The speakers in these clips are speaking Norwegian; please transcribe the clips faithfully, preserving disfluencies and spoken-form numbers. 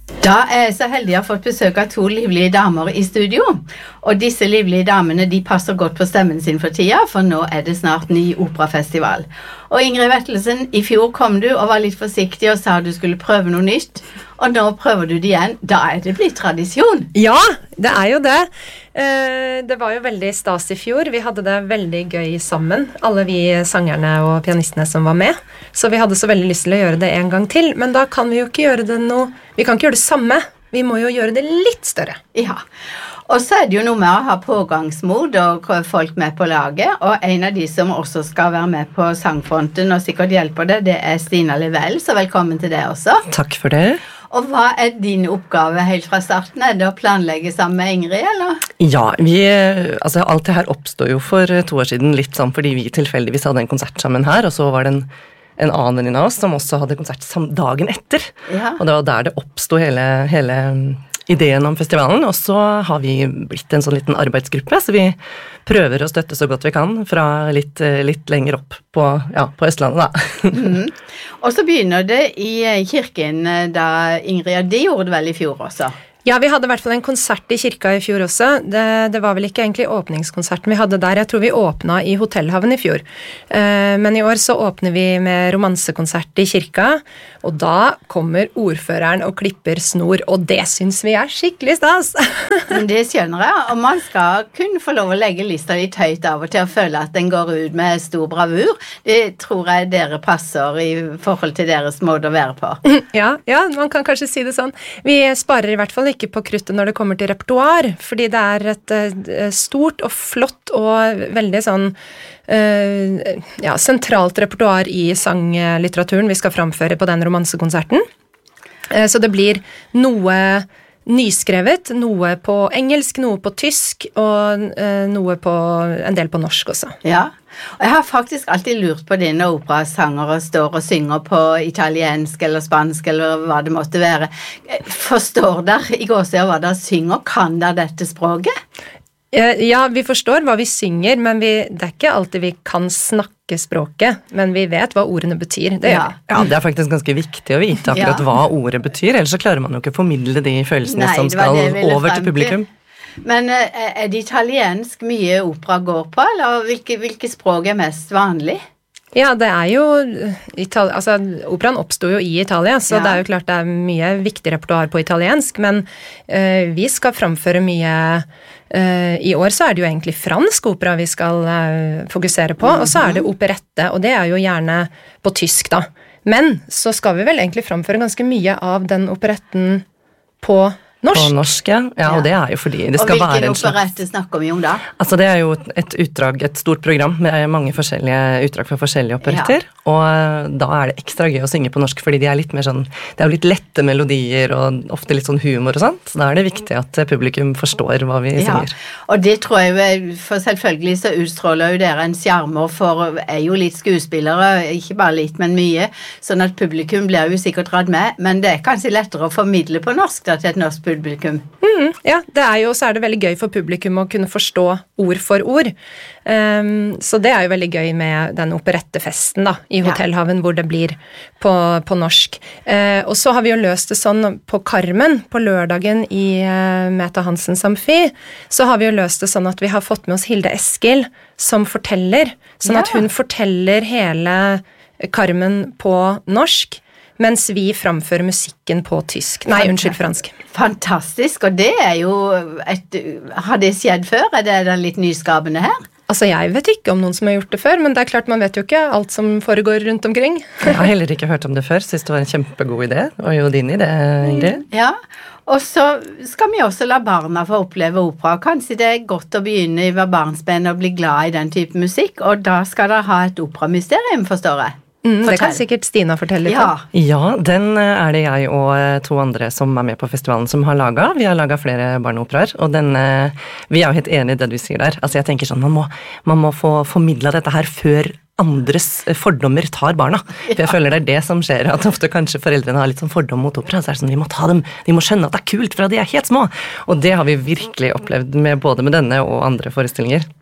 Da er jeg så heldig å ha fått besøk av to livlige damer i studio, og disse livlige damene de passer godt på stemmen sin for tida, for nå er det snart ny operafestival. Og Ingrid Wettelsen, i fjor kom du og var litt forsiktig og sa du skulle prøve noe nytt, og nå prøver du det igjen. Da er det blitt tradisjon. Ja, det er jo det. Det var jo veldig stas i fjor. Vi hadde det veldig gøy sammen, alle vi sangerne og pianistene som var med. Så vi hadde så veldig lyst til å gjøre det en gang til, men da kan vi jo ikke gjøre det noe, vi kan ikke gjøre det samme. Vi må jo gjøre det litt større. Ja, og så er det jo noe med å ha pågangsmod og folk med på laget, og en av de som også skal være med på sangfronten og sikkert hjelper det, det er Stina Livell, så velkommen til det også. Takk for det. Og hva er din oppgave helt fra starten? Er det å planlegge sammen med Ingrid, eller? Ja, vi, altså alt det her oppstod jo for to år siden litt sånn fordi vi tilfeldigvis hadde en konsert sammen her, og så var det en en annen venninne av oss som også hadde konsert dagen etter. Ja. Og det var der det oppstod hele, hele ideen om festivalen, og så har vi blitt en sånn liten arbeidsgruppe, så vi prøver å støtte så godt vi kan fra litt, litt lenger opp på, ja, på Østlandet da. Mm. Og så begynner det i kirken da Ingrid, de gjorde det vel i fjor også? Ja, vi hadde i hvert fall en konsert i kirka i fjor også. Det, det var vel ikke egentlig åpningskonserten vi hadde der. Jeg tror vi åpna i Hotellhaven i fjor. Eh, men i år så åpner vi med romansekonsert i kirka, og da kommer ordføreren og klipper snor, og det synes vi er skikkelig stas. Men det skjønner jeg, og man skal kunne få lov å legge lista litt høyt av og til å føle at den går ut med stor bravur. Det tror jeg dere passer i forhold til deres måte å være på. Ja, ja, man kan kanskje si det sånn. Vi sparer i hvert fall ikke på kruttet når det kommer til repertoar, fordi det er et uh, stort og flott og veldig sånn uh, ja, sentralt repertoar i sanglitteraturen vi skal framføre på den romansekonserten. Uh, så det blir noe nyskrevet, noe på engelsk, noe på tysk og uh, noe på en del på norsk også. Ja, og jeg har faktisk alltid lurt på det når operasangere står og synger på italiensk eller spansk eller hva det måtte være. Forstår der i gåsøya hva der synger? Kan der dette språket? Ja, vi forstår hva vi synger, men vi, det er ikke alltid vi kan snakke språket, men vi vet hva ordene betyr. Det, ja. Ja, det er faktisk ganske viktig å vite akkurat ja. Hva ordet betyr, ellers så klarer man jo ikke å formidle de følelsene Nei, som skal over til publikum. Men er det italiensk mye opera går på, eller hvilke, hvilke språk er mest vanlig? Ja, det er jo, Itali- altså operaen oppstod jo i Italia, så ja. Det er jo klart det er mye viktig repertoar på italiensk, men uh, vi skal framføre mye, uh, i år så er det jo egentlig fransk opera vi skal uh, fokusere på, mm-hmm. og så er det operette, og det er jo gjerne på tysk da. Men så skal vi vel egentlig framføre ganske mye av den operetten på norsk. På norsk, ja. Ja, og det er jo fordi det skal være en slags... Og hvilken operette snakker vi om da? Altså det er jo et utdrag, et stort program med mange forskjellige utdrag fra forskjellige operetter, ja. Og da er det ekstra gøy å synge på norsk, fordi de er litt mer sånn, det er jo litt lette melodier og ofte litt sånn humor og sånt, så da er det viktig at publikum forstår hva vi ja. Synger. Og det tror jeg, for selvfølgelig så utstråler jo dere en skjermer, for er jo litt skuespillere, ikke bare litt, men mye, sånn at publikum blir jo sikkert rad med, men det er kanskje lettere å formidle på norsk da, til et norsk publikum. Mm, ja, det er jo, så er det veldig gøy for publikum å kunne forstå ord for ord. Um, så det er jo veldig gøy med den operettefesten da, i Hotellhaven, ja. Hvor det blir på, på norsk. Uh, og så har vi jo løst det sånn på Carmen, på lørdagen i uh, Meta Hansens Amfi, så har vi jo løst det sånn at vi har fått med oss Hilde Eskil som forteller, sånn ja. At hun forteller hele Carmen på norsk, mens vi framfører musikken på tysk. Nei, unnskyld, fransk. Fantastisk, og det er jo et... Har det skjedd før? Er det litt nyskapende her? Altså, jeg vet ikke om noen som har gjort det før, men det er klart man vet jo ikke alt som foregår rundt omkring. Jeg har heller ikke hørt om det før, synes det var en kjempegod idé, og jo din idé, Ingrid. Ja, og så skal vi også la barna få oppleve opera. Kanskje det er godt å begynne i hver barnsben og bli glad i den type musikk, og da skal dere ha et operamysterium, forstår jeg. Mm, det kan sikkert Stina fortelle litt ja. om. Ja, den er det jeg og to andre som er med på festivalen som har laget. Vi har laget flere barneoperaer, og den, vi er jo helt enige i det du sier der. Altså jeg tenker sånn, man må, man må få formidlet dette her før andres fordommer tar barna. For jeg ja. Føler det er det som skjer, at ofte kanskje foreldrene har litt sånn fordom mot opera, så er det sånn, vi må ta dem, de må skjønne at det er kult, for at de er helt små. Og det har vi virkelig opplevd med både med denne og andre forestillinger.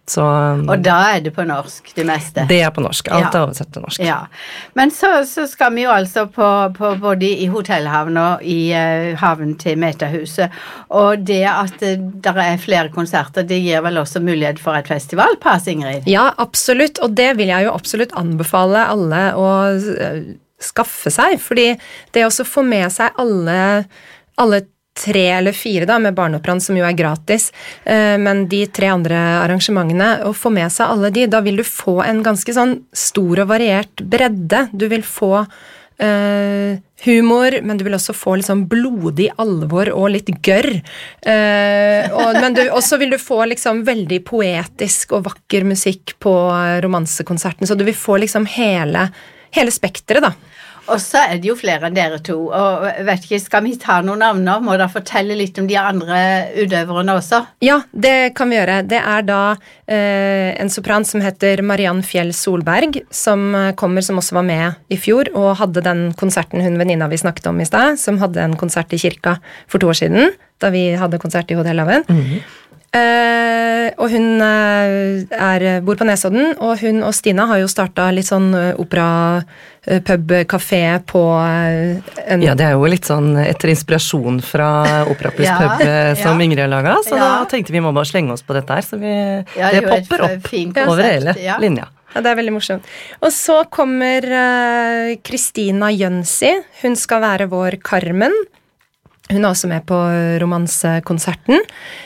Så, og da er det på norsk, det meste? Det er på norsk, alt ja. er oversett til norsk. Ja. Men så, så skal vi jo altså på, på både i hotellhavn og i uh, havn til Metahuset, og det at uh, der er flere konserter, det gir vel også mulighet for et festivalpass, Ingrid? Ja, absolutt, og det vil jeg jo absolutt anbefale alle å uh, skaffe seg, fordi det også få med seg alle, alle tre eller fire da, med Barneoperaen, som jo er gratis, men de tre andre arrangementene, å få med seg alle de, da vil du få en ganske sånn stor og variert bredde. Du vil få uh, humor, men du vil også få liksom blodig alvor og litt gørr. Uh, og, men du, også vil du få liksom veldig poetisk og vakker musikk på romansekonserten, så du vil få liksom hele, hele spektret da. Og så er det jo flere enn dere to, og vet ikke, skal vi ta noen navner? Må da fortelle litt om de andre utøverne også? Ja, det kan vi gjøre. Det er da eh, en sopran som heter Mariann Fjell Solberg, som kommer, som også var med i fjor, og hadde den konserten hun venninna vi snakket om i sted, som hadde en konsert i kirka for to år siden, da vi hadde konsert i Hotellhaven. Mm-hmm. Uh, og hun uh, er, bor på Nesodden, og hun og Stina har jo startet litt sånn uh, opera uh, pub kafé på uh, en... Ja, det er jo litt sånn etter inspirasjon fra Opera Plus ja, pub uh, som ja. Ingrid har laget, så ja. Da tenkte vi må bare slenge oss på dette her, så vi, ja, det, det popper opp konsept, over hele ja. linja. Ja, det er veldig morsomt. Og så kommer Kristina uh, Jønsi, hun skal være vår Carmen. Hun er også med på romansekonserten.